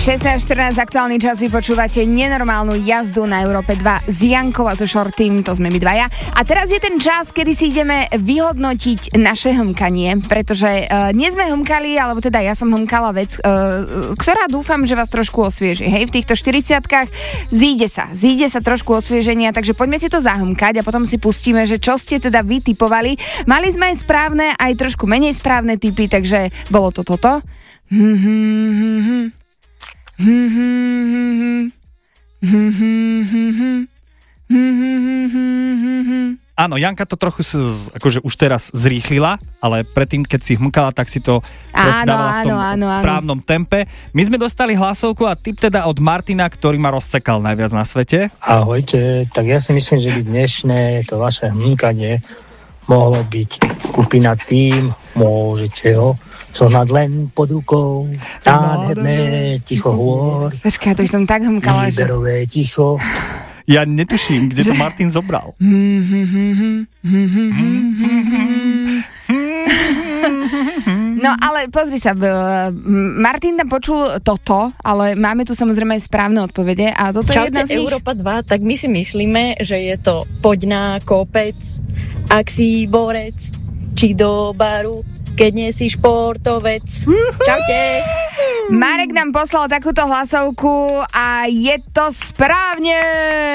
16:14 aktuálny čas, vy počúvate nenormálnu jazdu na Európe 2 s Jankou a so Shortym, to sme my dvaja. A teraz je ten čas, kedy si ideme vyhodnotiť naše hmkanie, pretože nie sme hmkali, alebo teda ja som hmkala vec, ktorá dúfam, že vás trošku osvieži. Hej, v týchto 40-kách zíde sa trošku osvieženia, takže poďme si to zahmkať a potom si pustíme, že čo ste teda vy typovali. Mali sme aj správne, aj trošku menej správne tipy, takže bolo to toto. Áno, Janka to trochu akože už teraz zrýchlila, ale predtým, keď si hmkala, tak si to dávala v tom správnom tempe. My sme dostali hlasovku a tip teda od Martina, ktorý ma rozsekal najviac na svete. Ahojte, tak ja si myslím, že by dnešné to vaše hmkanie mohlo byť skupina Tým, môžete ho zohnať len pod rukou, nádherné ticho hôr, počkaj, to už som tak hmkala, výberové ticho. Ja netuším, kde to Martin zobral. No ale pozri sa, Martin tam počul toto, ale máme tu samozrejme aj správne odpovede a toto je jedna z nich. Európa 2, tak my si myslíme, že je to poď na kopec, ak si borec, či do baru, keď nie si športovec. Čaute! Marek nám poslal takúto hlasovku a je to správne!